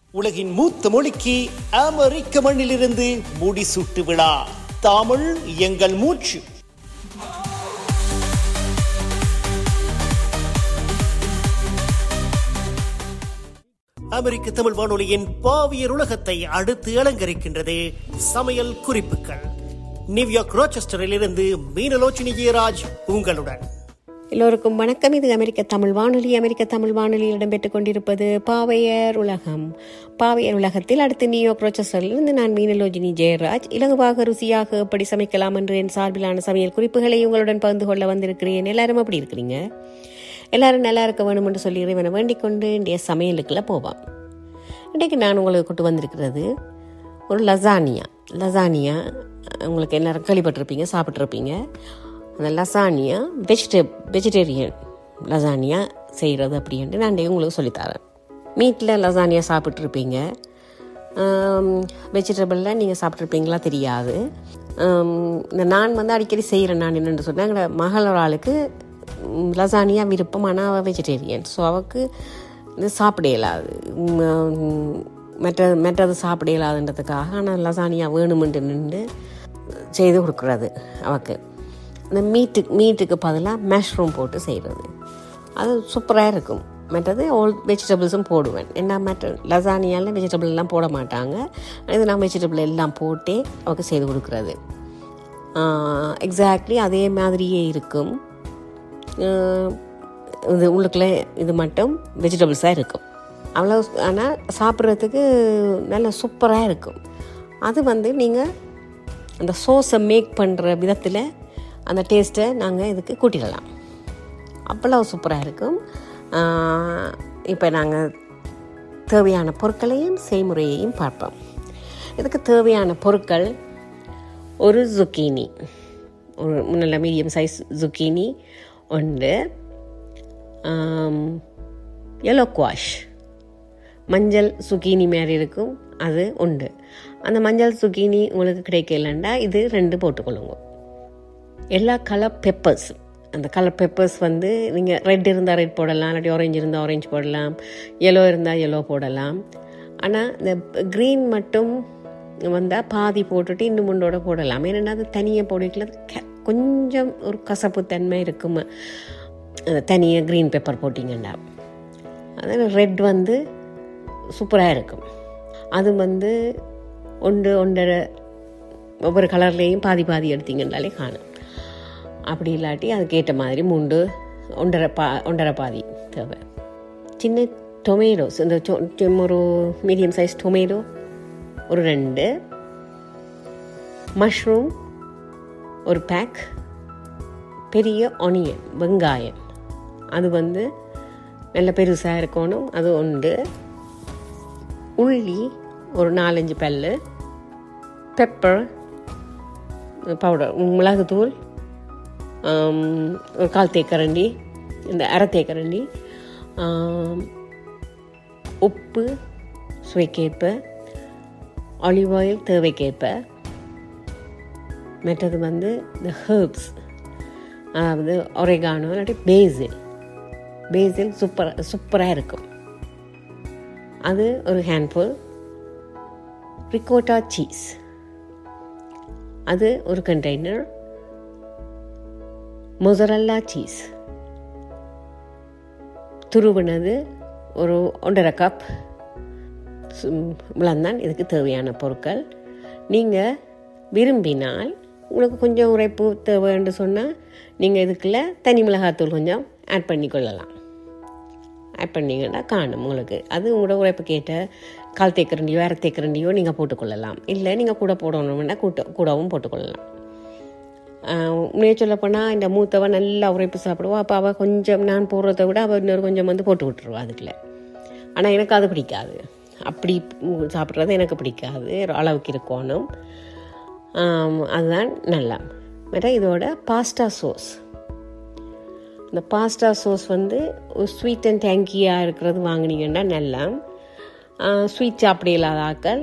உலகின் மூத்த மொழிக்கு அமெரிக்க மண்ணிலிருந்து முடிசூட்டு விழா. தமிழ் எங்கள் மூச்சு. அமெரிக்க தமிழ் வானொலியின் பாவியர் உலகத்தை அடுத்து அலங்கரிக்கின்றது சமையல் குறிப்புகள். நியூயார்க் ரோச்செஸ்டரில் இருந்து மீனலோச்சினி ஜெயராஜ் உங்களுடன். எல்லோருக்கும் வணக்கம். இது அமெரிக்க தமிழ் வானொலி. அமெரிக்க தமிழ் வானொலியில் இடம்பெற்றுக் கொண்டிருப்பது பாவையர் உலகம். பாவையர் உலகத்தில் அடுத்து நியூயார்க் ரோச்செஸ்டரிலிருந்து நான் மீனலோச்சினி ஜெயராஜ் இலகுவாக ருசியாக எப்படி சமைக்கலாம் என்று என் சார்பிலான சமையல் குறிப்புகளை உங்களுடன் பகிர்ந்து கொள்ள வந்திருக்கிறேன். எல்லாரும் அப்படி இருக்கிறீங்க? எல்லாரும் நல்லா இருக்க வேணும் என்று சொல்லி இறைவனை வேண்டிக் கொண்டு இன்றைய சமையலுக்குள்ள போவான். இன்றைக்கு நான் உங்களுக்கு கொண்டு வந்திருக்கிறது ஒரு லசானியா. உங்களுக்கு எல்லாரும் கேள்விப்பட்டிருப்பீங்க, சாப்பிட்ருப்பீங்க. அந்த லசானியா வெஜிடேரியன் லசானியா செய்கிறது அப்படின்ட்டு நான் உங்களுக்கு சொல்லித்தரேன். மீட்டில் லசானியா சாப்பிட்ருப்பீங்க, வெஜிடபிளில் நீங்கள் சாப்பிட்ருப்பீங்களா தெரியாது. நான் அடிக்கடி செய்கிறேன். நான் என்னென்னு சொன்னேன், எங்களோட மகளோட ஆளுக்கு லசானியா விருப்பம், ஆனால் அவள் வெஜிடேரியன். ஸோ அவൾക്ക് இது சாப்பிட இயலாது, மற்றது சாப்பிட இயலாதுன்றதுக்காக ஆனால் லசானியா வேணுமென்று நின்று செய்து கொடுக்குறது அவൾക്ക്. அந்த மீட்டுக்கு பதிலாக மஷ்ரூம் போட்டு செய்கிறது அது சூப்பராக இருக்கும். மற்றது வெஜிடபிள்ஸும் போடுவேன். ஏன்னா மற்ற லசானியாவில் வெஜிடபிள்லாம் போட மாட்டாங்க. இது நான் வெஜிடபிள் எல்லாம் போட்டே அவൾക്ക് செய்து கொடுக்குறது. எக்ஸாக்ட்லி அதே மாதிரியே இருக்கும். இது உள்ளுக்குள்ளே இது மட்டும் வெஜிடபிள்ஸாக இருக்கும் அவ்வளோ. ஆனால் சாப்பிட்றதுக்கு நல்ல சூப்பராக இருக்கும். அது நீங்கள் அந்த சோஸை மேக் பண்ணுற விதத்தில் அந்த டேஸ்ட்டை நாங்கள் இதுக்கு கூட்டிடலாம். அவ்வளோ சூப்பராக இருக்கும். இப்போ நாங்கள் தேவையான பொருட்களையும் செய்முறையையும் பார்ப்போம். இதுக்கு தேவையான பொருட்கள்: ஒரு zucchini, ஒரு நல்ல மீடியம் சைஸ் zucchini ஒன்று, எல்லோ குவாஷ் மஞ்சள் சுக்கீனி மாதிரி இருக்கும் அது உண்டு. அந்த மஞ்சள் சுக்கீனி உங்களுக்கு கிடைக்கலண்டா இது 2 போட்டுக்கொள்ளுங்க. எல்லா கலர் பெப்பர்ஸ், அந்த கலர் பெப்பர்ஸ் நீங்கள் ரெட் இருந்தால் ரெட் போடலாம், இல்லாட்டி ஆரஞ்சு இருந்தால் ஆரஞ்சு போடலாம், எல்லோ இருந்தால் எல்லோ போடலாம். ஆனால் இந்த க்ரீன் மட்டும் வந்தால் பாதி போட்டுட்டு இன்னும் முண்டோட போடலாம். ஏன்னா அது தனியாக போடல கொஞ்சம் ஒரு கசப்பு தன்மை இருக்கும். அந்த தனியாக க்ரீன் பெப்பர் போட்டிங்கன்னா அதில் ரெட் சூப்பராக இருக்கும். அது 1.5 ஒவ்வொரு கலர்லேயும் பாதி எடுத்திங்கன்னாலே காணும். அப்படி இல்லாட்டி அதுக்கேற்ற மாதிரி 3 1.5 பாதி தேவை. சின்ன டொமேட்டோஸ், இந்த ஒரு மீடியம் சைஸ் டொமேட்டோ ஒரு 2, மஷ்ரூம் ஒரு பேக், பெரிய ஆனியன் வெங்காயம் அது நல்ல பெருசாக இருக்கணும் அது உண்டு, உள்ளி ஒரு 4-5 பல்லு, பெப்பர் பவுடர், மிளகுத்தூள் ஒரு 1/4 தேக்கரண்டி, இந்த 1/2 தேக்கரண்டி, உப்பு சுவைக்கேற்ப, ஆலிவ் ஆயில் தேவைக்கேற்ப, மற்றது இந்த ஹெர்ப்ஸ், அதாவது ஒரேகானோ இல்லாட்டி பேசில் சூப்பராக இருக்கும் அது ஒரு ஹேண்ட்ஃபுல், ரிகோட்டா சீஸ் அது ஒரு கண்டெய்னர், மொசரல்லா சீஸ் துருவினது ஒரு 1.5 கப் இவ்வளோந்தான் இதுக்கு தேவையான பொருட்கள். நீங்கள் விரும்பினால் உங்களுக்கு கொஞ்சம் உரைப்பு தேவைன்னு சொன்னால் நீங்கள் இதுக்குள்ளே தனி மிளகாத்தூள் கொஞ்சம் ஆட் பண்ணிக்கொள்ளலாம். ஆட் பண்ணிங்கன்னா காணும் உங்களுக்கு. அது உங்களோட உரைப்பு கேட்ட 1/4 தேக்கரண்டியோ 1/2 தேக்கரண்டியோ நீங்கள் போட்டுக்கொள்ளலாம். இல்லை நீங்கள் கூட போடணும்னா கூடவும் போட்டுக்கொள்ளலாம். உண்மையை சொல்லப்போனால் இந்த மூத்தவன் நல்லா உரைப்பு சாப்பிடுவோம். அப்போ அவள் கொஞ்சம் நான் போடுறத விட அவள் இன்னொரு கொஞ்சம் போட்டு விட்டுருவா அதுக்குள்ள. ஆனால் எனக்கு அது பிடிக்காது. அப்படி சாப்பிட்றது எனக்கு பிடிக்காது. அளவுக்கு இருக்கணும், அதுதான் நல்லா. மேடம் இதோட பாஸ்தா சோஸ், இந்த பாஸ்தா சோஸ் ஸ்வீட் அண்ட் டேங்கியாக இருக்கிறது வாங்கினீங்கன்னா நல்லா. ஸ்வீட் சாப்பிட இல்லாத ஆக்கள்